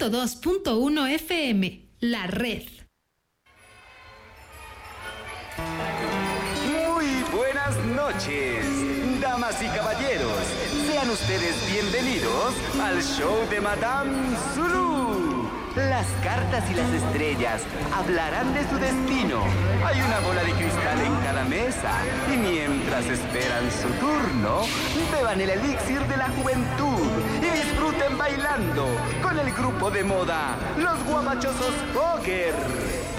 102.1 FM, La Red. Muy buenas noches, damas y caballeros. Sean ustedes bienvenidos al show de Madame Zulu. Las cartas y las estrellas hablarán de su destino. Hay una bola de cristal en cada mesa. Y mientras esperan su turno, beban el elixir de la juventud y disfruten bailando con el grupo de moda, los guapachosos Póker.